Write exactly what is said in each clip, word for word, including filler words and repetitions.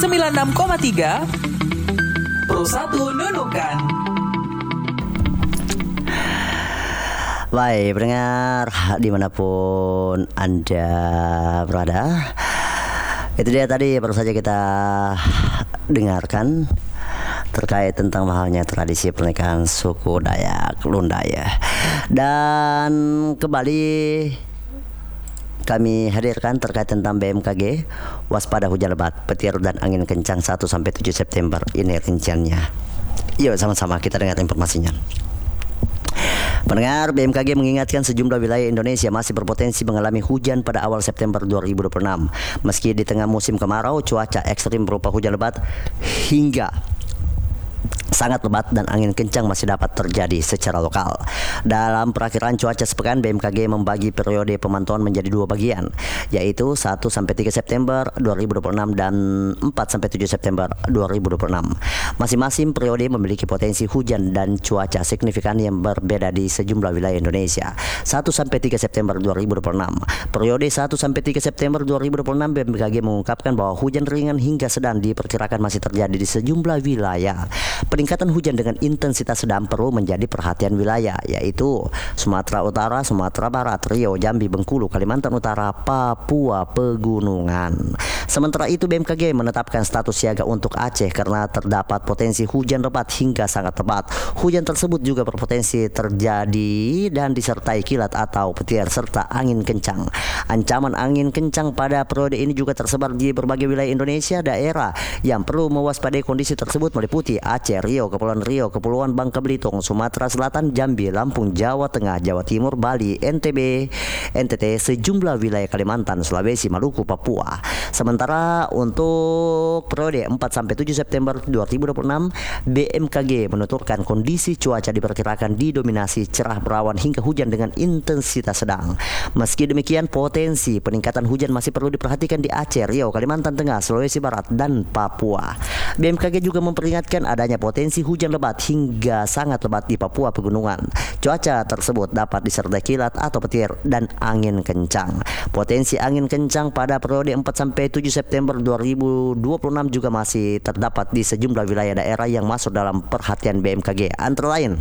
sembilan puluh enam koma tiga Pro satu Nunukan. Baik pendengar dimanapun Anda berada, itu dia tadi baru saja kita dengarkan terkait tentang mahalnya tradisi pernikahan suku Dayak Lundaya. Dan kembali kami hadirkan terkait tentang B M K G, waspada hujan lebat, petir dan angin kencang satu sampai tujuh September. Ini rinciannya. Yuk sama-sama kita dengar informasinya. Pendengar, B M K G mengingatkan sejumlah wilayah Indonesia masih berpotensi mengalami hujan pada awal September dua ribu dua puluh enam. Meski di tengah musim kemarau, cuaca ekstrim berupa hujan lebat hingga sangat lebat dan angin kencang masih dapat terjadi secara lokal. Dalam perakhiran cuaca sepekan, B M K G membagi periode pemantauan menjadi dua bagian, yaitu satu sampai tiga September dua ribu dua puluh enam dan empat sampai tujuh September dua ribu dua puluh enam. Masing-masing periode memiliki potensi hujan dan cuaca signifikan yang berbeda di sejumlah wilayah Indonesia. satu sampai tiga September dua ribu dua puluh enam. Periode satu sampai tiga September dua ribu dua puluh enam, B M K G mengungkapkan bahwa hujan ringan hingga sedang diperkirakan masih terjadi di sejumlah wilayah. Peningkatan hujan dengan intensitas sedang perlu menjadi perhatian wilayah, yaitu Sumatera Utara, Sumatera Barat, Riau, Jambi, Bengkulu, Kalimantan Utara, Papua, Pegunungan. Sementara itu, B M K G menetapkan status siaga untuk Aceh karena terdapat potensi hujan lebat hingga sangat lebat. Hujan tersebut juga berpotensi terjadi dan disertai kilat atau petir serta angin kencang. Ancaman angin kencang pada periode ini juga tersebar di berbagai wilayah Indonesia. Daerah yang perlu mewaspadai kondisi tersebut meliputi Aceh, Riau, Kepulauan Riau, Kepulauan Bangka Belitung, Sumatera Selatan, Jambi, Lampung, Jawa Tengah, Jawa Timur, Bali, N T B, N T T, sejumlah wilayah Kalimantan, Sulawesi, Maluku, Papua. Sementara untuk periode empat sampai tujuh September dua ribu dua puluh enam, B M K G menuturkan kondisi cuaca diperkirakan didominasi cerah berawan hingga hujan dengan intensitas sedang. Meski demikian, potensi peningkatan hujan masih perlu diperhatikan di Aceh, Riau, Kalimantan Tengah, Sulawesi Barat, dan Papua. B M K G juga memperingatkan adanya potensi hujan lebat hingga sangat lebat di Papua Pegunungan. Cuaca tersebut dapat disertai kilat atau petir dan angin kencang. Potensi angin kencang pada periode empat sampai tujuh September dua ribu dua puluh enam juga masih terdapat di sejumlah wilayah daerah yang masuk dalam perhatian B M K G, antara lain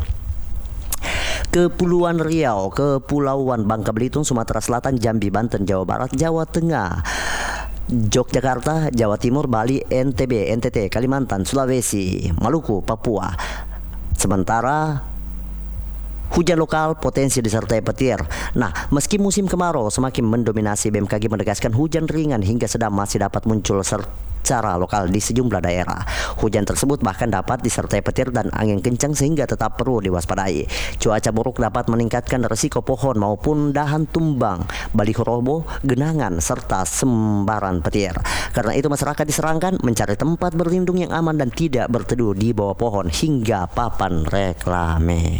Kepulauan Riau, Kepulauan Bangka Belitung, Sumatera Selatan, Jambi, Banten, Jawa Barat, Jawa Tengah, Yogyakarta, Jawa Timur, Bali, N T B, N T T, Kalimantan, Sulawesi, Maluku, Papua. Sementara hujan lokal potensi disertai petir. Nah, meski musim kemarau semakin mendominasi, B M K G menegaskan hujan ringan hingga sedang masih dapat muncul secara lokal di sejumlah daerah. Hujan tersebut bahkan dapat disertai petir dan angin kencang sehingga tetap perlu diwaspadai. Cuaca buruk dapat meningkatkan risiko pohon maupun dahan tumbang, baliho roboh, genangan, serta sembaran petir. Karena itu masyarakat disarankan mencari tempat berlindung yang aman dan tidak berteduh di bawah pohon hingga papan reklame.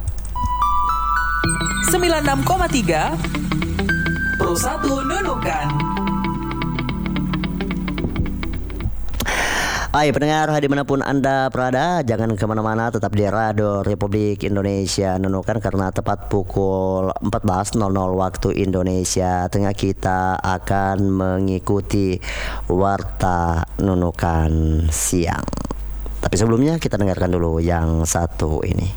sembilan puluh enam koma tiga Pro satu Nunukan. Hai pendengar, dimanapun Anda berada, jangan kemana-mana, tetap di Radio Republik Indonesia Nunukan, karena tepat pukul empat belas nol nol waktu Indonesia Tengah kita akan mengikuti Warta Nunukan Siang. Tapi sebelumnya kita dengarkan dulu yang satu ini.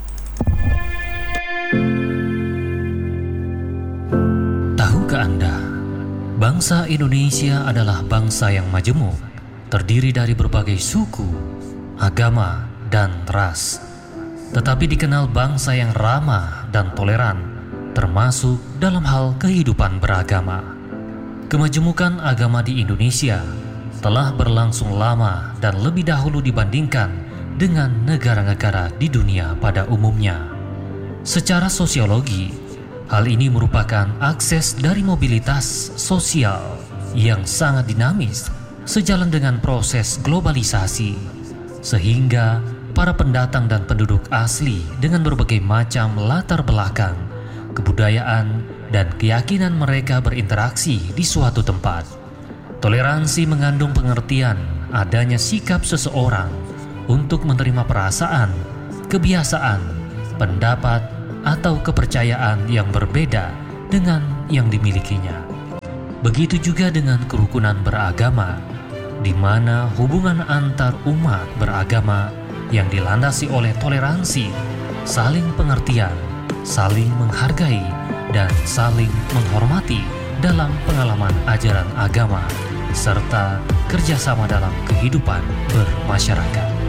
Tahukah Anda, bangsa Indonesia adalah bangsa yang majemuk, terdiri dari berbagai suku, agama, dan ras. Tetapi dikenal bangsa yang ramah dan toleran, termasuk dalam hal kehidupan beragama. Kemajemukan agama di Indonesia telah berlangsung lama dan lebih dahulu dibandingkan dengan negara-negara di dunia pada umumnya. Secara sosiologi, hal ini merupakan akses dari mobilitas sosial yang sangat dinamis sejalan dengan proses globalisasi, sehingga para pendatang dan penduduk asli dengan berbagai macam latar belakang, kebudayaan, dan keyakinan mereka berinteraksi di suatu tempat. Toleransi mengandung pengertian adanya sikap seseorang untuk menerima perasaan, kebiasaan, pendapat, atau kepercayaan yang berbeda dengan yang dimilikinya. Begitu juga dengan kerukunan beragama. di mana hubungan antar umat beragama yang dilandasi oleh toleransi, saling pengertian, saling menghargai, dan saling menghormati dalam pengalaman ajaran agama, serta kerjasama dalam kehidupan bermasyarakat.